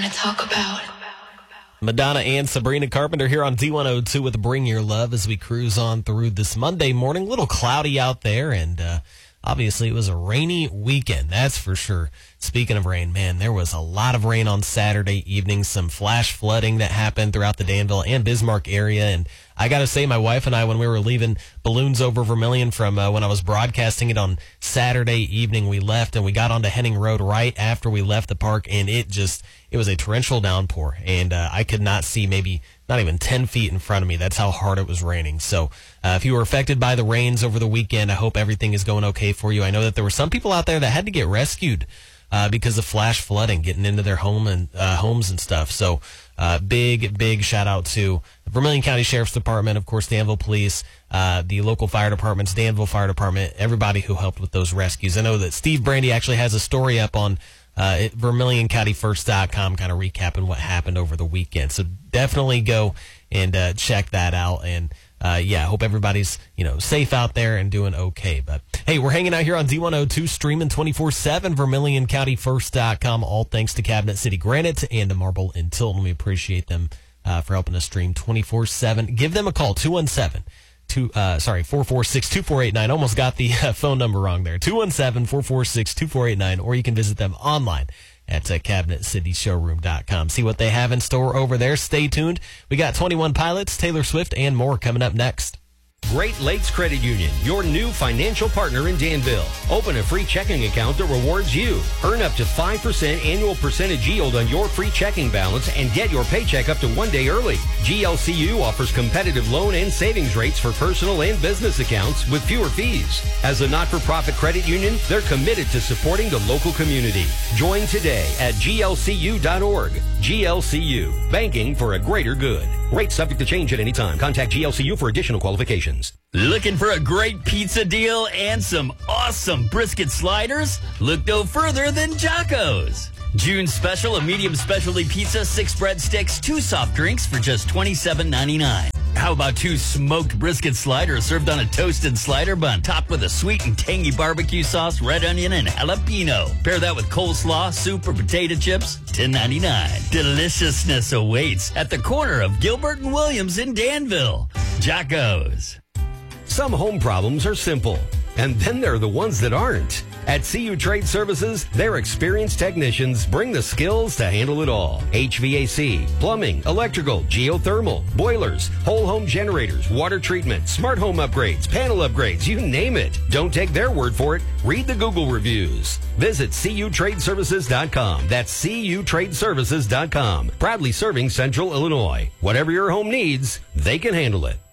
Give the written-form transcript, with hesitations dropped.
talk about. Madonna and Sabrina Carpenter here on D102 with Bring Your Love as we cruise on through this Monday morning. A little cloudy out there, and obviously it was a rainy weekend, that's for sure. Speaking of rain, man, there was a lot of rain on Saturday evening, some flash flooding that happened throughout the Danville and Bismarck area, and I got to say, my wife and I, when we were leaving Balloons Over Vermilion from when I was broadcasting it on Saturday evening, we left and we got onto Henning Road right after we left the park, and it was a torrential downpour, and I could not see maybe not even 10 feet in front of me. That's how hard it was raining. So if you were affected by the rains over the weekend, I hope everything is going okay for you. I know that there were some people out there that had to get rescued because of flash flooding, getting into their homes and stuff. So big shout out to the Vermilion County Sheriff's Department, of course, Danville Police, the local fire departments, Danville Fire Department, everybody who helped with those rescues. I know that Steve Brandy actually has a story up on VermilionCountyFirst.com, kind of recapping what happened over the weekend. So definitely go and check that out. And I hope everybody's safe out there and doing okay. But hey, we're hanging out here on D102, streaming 24/7, VermilionCountyFirst.com. All thanks to Cabinet City Granite and to Marble and Tilton. We appreciate them for helping us stream 24/7. Give them a call, 446-2489. Almost got the phone number wrong there. 217-446-2489, or you can visit them online at CabinetCityShowroom.com. See what they have in store over there. Stay tuned. We got 21 Pilots, Taylor Swift, and more coming up next. Great Lakes Credit Union, your new financial partner in Danville. Open a free checking account that rewards you. Earn up to 5% annual percentage yield on your free checking balance and get your paycheck up to 1 day early. GLCU offers competitive loan and savings rates for personal and business accounts with fewer fees. As a not-for-profit credit union, they're committed to supporting the local community. Join today at glcu.org. GLCU, banking for a greater good. Rates subject to change at any time. Contact GLCU for additional qualifications. Looking for a great pizza deal and some awesome brisket sliders? Look no further than Jocko's. June special, a medium specialty pizza, 6 breadsticks, 2 soft drinks for just $27.99. How about 2 smoked brisket sliders served on a toasted slider bun, topped with a sweet and tangy barbecue sauce, red onion, and jalapeno. Pair that with coleslaw, soup, or potato chips, $10.99. Deliciousness awaits at the corner of Gilbert and Williams in Danville. Jocko's. Some home problems are simple, and then there are the ones that aren't. At CU Trade Services, their experienced technicians bring the skills to handle it all. HVAC, plumbing, electrical, geothermal, boilers, whole home generators, water treatment, smart home upgrades, panel upgrades, you name it. Don't take their word for it. Read the Google reviews. Visit CUTradeServices.com. That's CUTradeServices.com. Proudly serving Central Illinois. Whatever your home needs, they can handle it.